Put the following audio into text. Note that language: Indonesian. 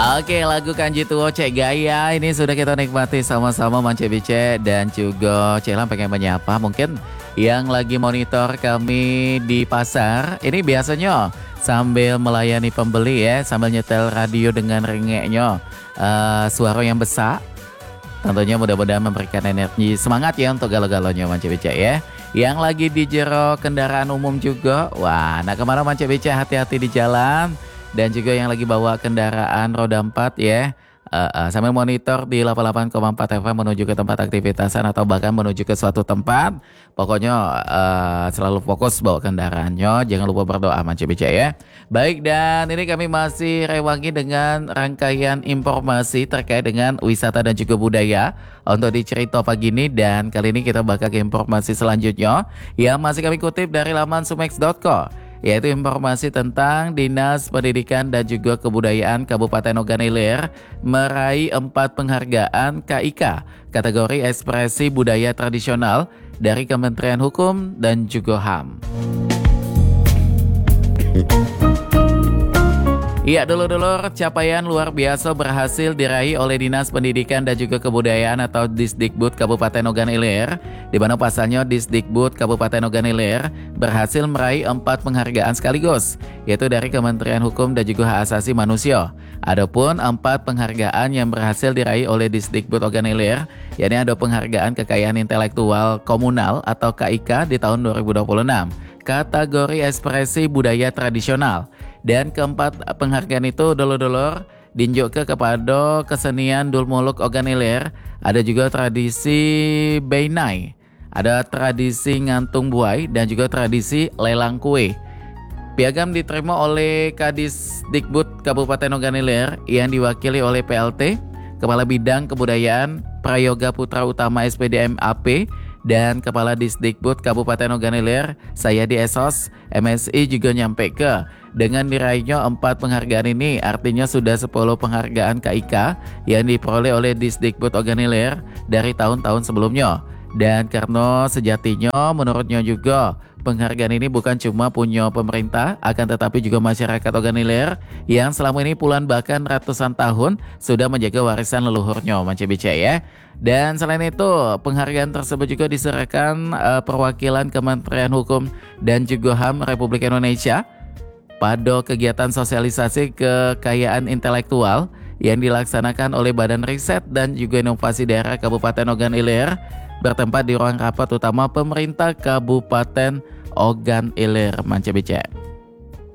Oke, lagu Kanji Tuo Cek Gaya ini sudah kita nikmati sama-sama Mance Bice dan juga Celam pengen menyapa mungkin yang lagi monitor kami di pasar. Ini biasanya sambil melayani pembeli ya, sambil nyetel radio dengan rengeknya suara yang besar. Tentunya mudah-mudahan memberikan energi semangat ya untuk galau-galaunya Mance Bice ya. Yang lagi di jero kendaraan umum juga. Wah, nah kemarin Mance Bice hati-hati di jalan. Dan juga yang lagi bawa kendaraan roda 4 ya. Sambil monitor di 88,4 FM menuju ke tempat aktivitasan atau bahkan menuju ke suatu tempat. Pokoknya selalu fokus bawa kendaraannya. Jangan lupa berdoa Mance Bice ya. Baik, dan ini kami masih rewangi dengan rangkaian informasi terkait dengan wisata dan juga budaya untuk dicerita pagi ini. Dan kali ini kita bakal ke informasi selanjutnya yang masih kami kutip dari laman sumex.co, yaitu informasi tentang Dinas Pendidikan dan juga Kebudayaan Kabupaten Ogan Ilir meraih 4 penghargaan KIK kategori ekspresi budaya tradisional dari Kementerian Hukum dan juga HAM. Iya, dulur-dulur, capaian luar biasa berhasil diraih oleh Dinas Pendidikan dan juga Kebudayaan atau Disdikbud Kabupaten Ogan Ilir, di mana pasalnya Disdikbud Kabupaten Ogan Ilir berhasil meraih 4 penghargaan sekaligus, yaitu dari Kementerian Hukum dan juga Hak Asasi Manusia. Adapun 4 penghargaan yang berhasil diraih oleh Disdikbud Ogan Ilir, yakni ada penghargaan Kekayaan Intelektual Komunal atau KIK di tahun 2026, kategori ekspresi budaya tradisional. Dan keempat penghargaan itu dulur-dulur dinjuk kepada kesenian Dulmuluk Ogan Ilir, ada juga tradisi Beinai, ada tradisi ngantung buai dan juga tradisi lelang kue. Piagam diterima oleh Kadis Dikbud Kabupaten Ogan Ilir yang diwakili oleh PLT, Kepala Bidang Kebudayaan Prayoga Putra Utama SPDM AP, dan Kepala Disdikbud Kabupaten Ogan Ilir, saya di Esos, MSI juga nyampe ke. Dengan diraihnya 4 penghargaan ini, artinya sudah 10 penghargaan KIK yang diperoleh oleh Disdikbud Ogan Ilir dari tahun-tahun sebelumnya. Dan karena sejatinya menurutnya juga penghargaan ini bukan cuma punya pemerintah, akan tetapi juga masyarakat Ogan Ilir yang selama ini puluhan bahkan ratusan tahun sudah menjaga warisan leluhurnya Mance Bice ya. Dan selain itu, penghargaan tersebut juga diserahkan perwakilan Kementerian Hukum dan juga HAM Republik Indonesia pada kegiatan sosialisasi kekayaan intelektual yang dilaksanakan oleh Badan Riset dan juga Inovasi Daerah Kabupaten Ogan Ilir bertempat di ruang rapat utama pemerintah Kabupaten Ogan Ilir Mance Bice.